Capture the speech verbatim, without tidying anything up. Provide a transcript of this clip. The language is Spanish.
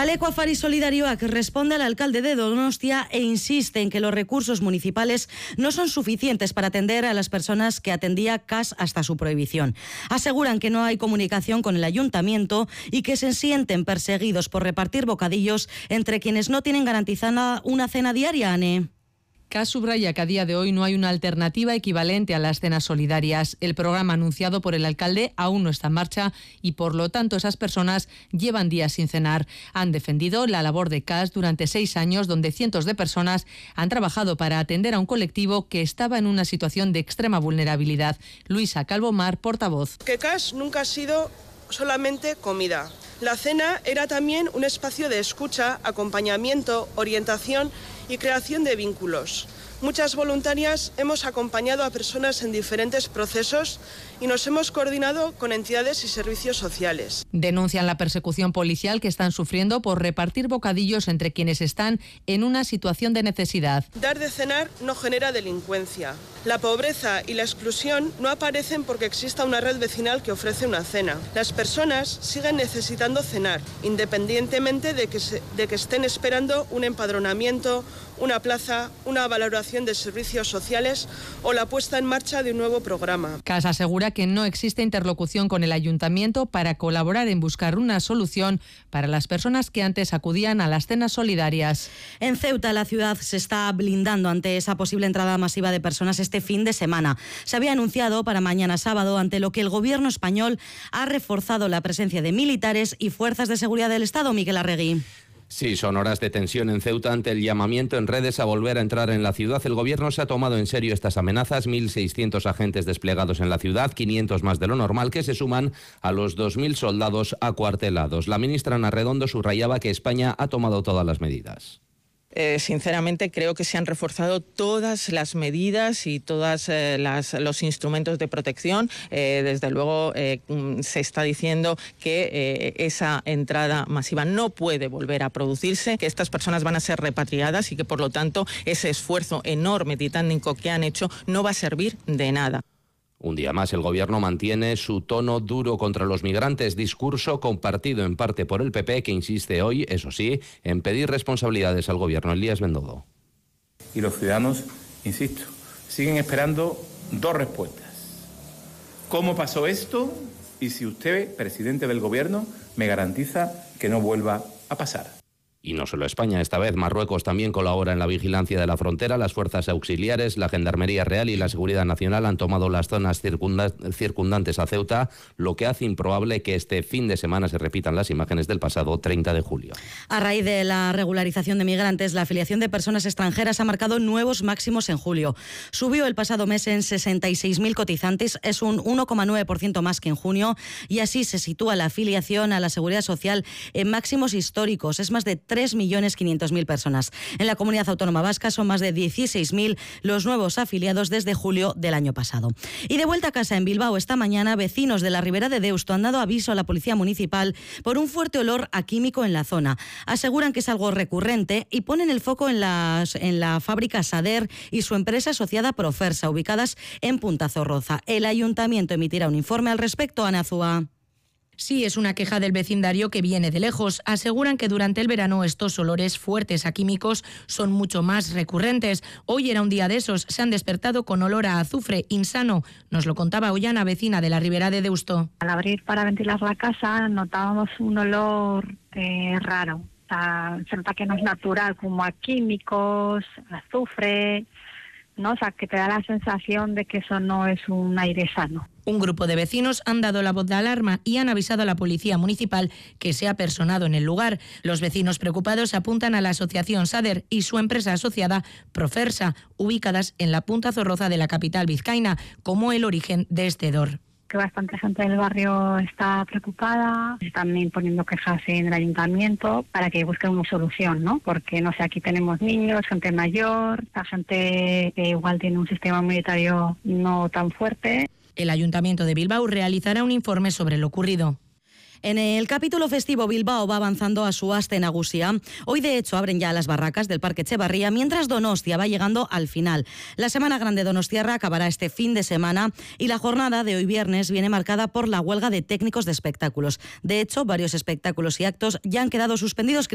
Aleko Afari Solidarioak responde al alcalde de Donostia e insiste en que los recursos municipales no son suficientes para atender a las personas que atendía C A S hasta su prohibición. Aseguran que no hay comunicación con el ayuntamiento y que se sienten perseguidos por repartir bocadillos entre quienes no tienen garantizada una cena diaria, Ane. C A S subraya que a día de hoy no hay una alternativa equivalente a las cenas solidarias. El programa anunciado por el alcalde aún no está en marcha y, por lo tanto, esas personas llevan días sin cenar. Han defendido la labor de C A S durante seis años, donde cientos de personas han trabajado para atender a un colectivo que estaba en una situación de extrema vulnerabilidad. Luisa Calvo-Mar, portavoz. Que C A S nunca ha sido solamente comida. La cena era también un espacio de escucha, acompañamiento, orientación y creación de vínculos. Muchas voluntarias hemos acompañado a personas en diferentes procesos y nos hemos coordinado con entidades y servicios sociales. Denuncian la persecución policial que están sufriendo por repartir bocadillos entre quienes están en una situación de necesidad. Dar de cenar no genera delincuencia. La pobreza y la exclusión no aparecen porque exista una red vecinal que ofrece una cena. Las personas siguen necesitando cenar, independientemente de que, se, de que estén esperando un empadronamiento, una plaza, una valoración de servicios sociales o la puesta en marcha de un nuevo programa. C A S asegura que no existe interlocución con el ayuntamiento para colaborar en buscar una solución para las personas que antes acudían a las cenas solidarias. En Ceuta, la ciudad se está blindando ante esa posible entrada masiva de personas este fin de semana. Se había anunciado para mañana sábado, ante lo que el gobierno español ha reforzado la presencia de militares y fuerzas de seguridad del Estado. Miguel Arregui. Sí, son horas de tensión en Ceuta ante el llamamiento en redes a volver a entrar en la ciudad. El gobierno se ha tomado en serio estas amenazas. mil seiscientos agentes desplegados en la ciudad, quinientos más de lo normal, que se suman a los dos mil soldados acuartelados. La ministra Ana Redondo subrayaba que España ha tomado todas las medidas. Eh, sinceramente creo que se han reforzado todas las medidas y todos eh, los instrumentos de protección. Eh, desde luego eh, se está diciendo que eh, esa entrada masiva no puede volver a producirse, que estas personas van a ser repatriadas y que por lo tanto ese esfuerzo enorme, titánico que han hecho no va a servir de nada. Un día más, el gobierno mantiene su tono duro contra los migrantes, discurso compartido en parte por el P P, que insiste hoy, eso sí, en pedir responsabilidades al gobierno. Elías Bendodo. Y los ciudadanos, insisto, siguen esperando dos respuestas. ¿Cómo pasó esto? Y si usted, presidente del gobierno, me garantiza que no vuelva a pasar. Y no solo España, esta vez Marruecos también colabora en la vigilancia de la frontera. Las fuerzas auxiliares, la Gendarmería Real y la Seguridad Nacional han tomado las zonas circundantes a Ceuta, lo que hace improbable que este fin de semana se repitan las imágenes del pasado treinta de julio. A raíz de la regularización de migrantes, la afiliación de personas extranjeras ha marcado nuevos máximos en julio. Subió el pasado mes en sesenta y seis mil cotizantes, es un uno coma nueve por ciento más que en junio, y así se sitúa la afiliación a la Seguridad Social en máximos históricos. Es más de tres millones quinientos mil personas. En la Comunidad Autónoma Vasca son más de dieciséis mil los nuevos afiliados desde julio del año pasado. Y de vuelta a casa en Bilbao, esta mañana, vecinos de la Ribera de Deusto han dado aviso a la Policía Municipal por un fuerte olor a químico en la zona. Aseguran que es algo recurrente y ponen el foco en, las, en la fábrica Sader y su empresa asociada Profersa, ubicadas en Punta Zorroza. El Ayuntamiento emitirá un informe al respecto. Ana Zúa. Sí, es una queja del vecindario que viene de lejos. Aseguran que durante el verano estos olores fuertes a químicos son mucho más recurrentes. Hoy era un día de esos. Se han despertado con olor a azufre insano. Nos lo contaba Ollana, vecina de la Ribera de Deusto. Al abrir para ventilar la casa notábamos un olor eh, raro. O sea, se nota que no es natural, como a químicos, azufre, ¿no? O sea, que te da la sensación de que eso no es un aire sano. Un grupo de vecinos han dado la voz de alarma y han avisado a la Policía Municipal que se ha personado en el lugar. Los vecinos preocupados apuntan a la asociación Sader y su empresa asociada Profersa, ubicadas en la Punta Zorroza de la capital vizcaína, como el origen de este hedor. Que bastante gente del barrio está preocupada, están imponiendo quejas en el ayuntamiento para que busquen una solución, ¿no? Porque, no sé, aquí tenemos niños, gente mayor, la gente que igual tiene un sistema inmunitario no tan fuerte. El Ayuntamiento de Bilbao realizará un informe sobre lo ocurrido. En el capítulo festivo, Bilbao va avanzando a su aste nagusia. Hoy, de hecho, abren ya las barracas del Parque Etxebarria, mientras Donostia va llegando al final. La Semana Grande Donostiarra acabará este fin de semana y la jornada de hoy viernes viene marcada por la huelga de técnicos de espectáculos. De hecho, varios espectáculos y actos ya han quedado suspendidos.